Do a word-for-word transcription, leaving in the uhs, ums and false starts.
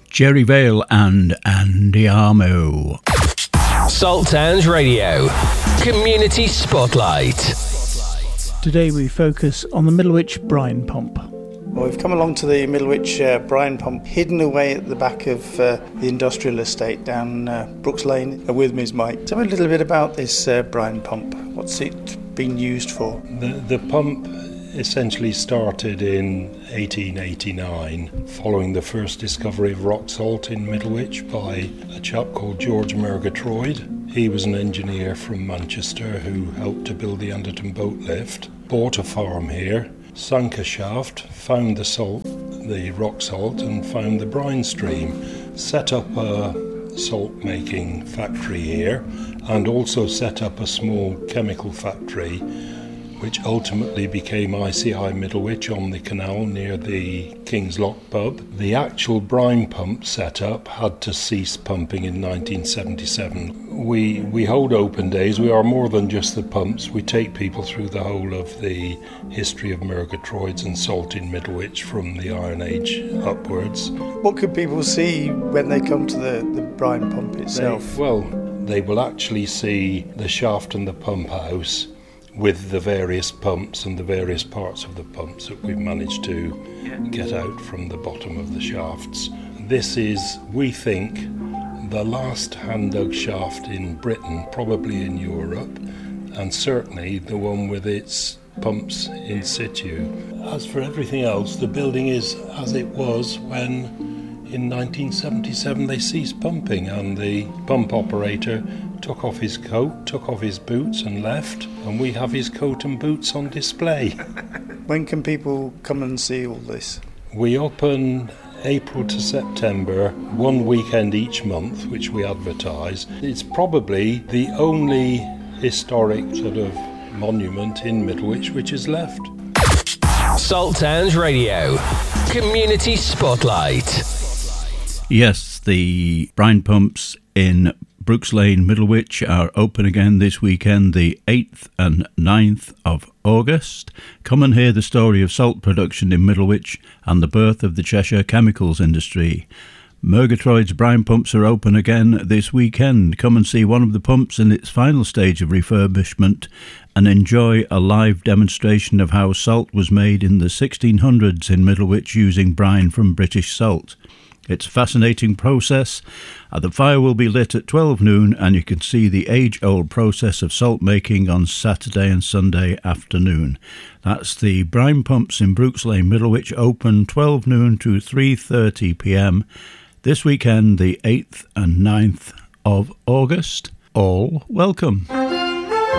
Jerry Vale and Andiamo. Salt Towns Radio, Community Spotlight. Today we focus on the Middlewich brine pump. Well, we've come along to the Middlewich uh, brine pump, hidden away at the back of uh, the industrial estate down uh, Brooks Lane. And with me is Mike. Tell me a little bit about this uh, brine pump. What's it been used for? The, the pump essentially started in eighteen eighty-nine, following the first discovery of rock salt in Middlewich by a chap called George Murgatroyd. He was an engineer from Manchester who helped to build the Anderton boat lift, bought a farm here, sunk a shaft, found the salt, the rock salt, and found the brine stream, set up a salt making factory here, and also set up a small chemical factory which ultimately became I C I Middlewich on the canal near the King's Lock pub. The actual brine pump setup had to cease pumping in nineteen seventy-seven. We we hold open days. We are more than just the pumps. We take people through the whole of the history of Murgatroyds and salt in Middlewich from the Iron Age upwards. What could people see when they come to the, the brine pump itself? They, well, they will actually see the shaft and the pump house with the various pumps and the various parts of the pumps that we've managed to get out from the bottom of the shafts. This is, we think, the last hand-dug shaft in Britain, probably in Europe, and certainly the one with its pumps in situ. As for everything else, the building is as it was when in nineteen seventy-seven they ceased pumping, and the pump operator took off his coat, took off his boots and left, and we have his coat and boots on display. When can people come and see all this? We open April to September, one weekend each month, which we advertise. It's probably the only historic sort of monument in Middlewich which is left. Salt Towns Radio, Community Spotlight. Yes, the brine pumps in Brooks Lane, Middlewich are open again this weekend, the eighth and ninth of August. Come and hear the story of salt production in Middlewich and the birth of the Cheshire chemicals industry. Murgatroyd's brine pumps are open again this weekend. Come and see one of the pumps in its final stage of refurbishment and enjoy a live demonstration of how salt was made in the sixteen hundreds in Middlewich using brine from British salt. It's a fascinating process. Uh, the fire will be lit at twelve noon, and you can see the age-old process of salt making on Saturday and Sunday afternoon. That's the brine pumps in Brooks Lane, Middlewich, open twelve noon to three thirty p.m. this weekend, the eighth and ninth of August. All welcome.